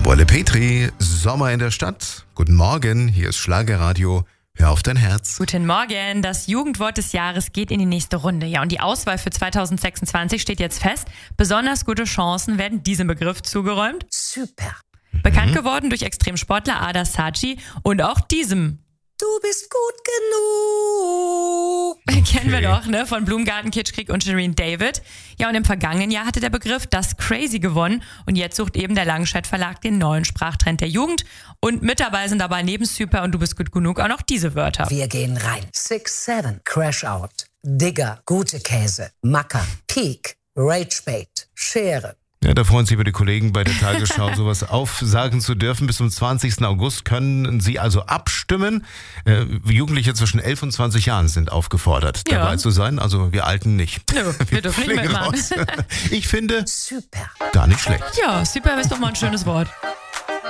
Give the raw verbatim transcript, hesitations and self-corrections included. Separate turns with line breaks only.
Wolle Petri, Sommer in der Stadt. Guten Morgen, hier ist Schlagerradio. Hör auf dein Herz.
Guten Morgen, das Jugendwort des Jahres geht in die nächste Runde. Ja, und die Auswahl für zwanzig sechsundzwanzig steht jetzt fest. Besonders gute Chancen werden diesem Begriff zugeräumt.
Super.
Bekannt geworden durch Extremsportler Ada Saatchi und auch diesem.
Du bist gut genug.
Kennen wir doch, ne? Von Blumengarten, Kitschkrieg und Shireen David. Ja, und im vergangenen Jahr hatte der Begriff Das Crazy gewonnen. Und jetzt sucht eben der Langenscheidt Verlag den neuen Sprachtrend der Jugend. Und mit dabei sind dabei neben Super und Du bist gut genug auch noch diese Wörter.
Wir gehen rein. Six, seven, Crash Out, Digger, gute Käse, Macker, Peak, Ragebait, Schere.
Ja, da freuen sich über die Kollegen bei der Tagesschau, sowas aufsagen zu dürfen. Bis zum zwanzigsten August können Sie also abstimmen. Äh, Jugendliche zwischen elf und zwanzig Jahren sind aufgefordert,
Ja.
dabei zu sein. Also wir Alten nicht.
Nö, wir dürfen nicht
fliegen
mitmachen.
raus. Ich finde,
Super.
gar nicht schlecht.
Ja, Super ist doch mal ein schönes Wort.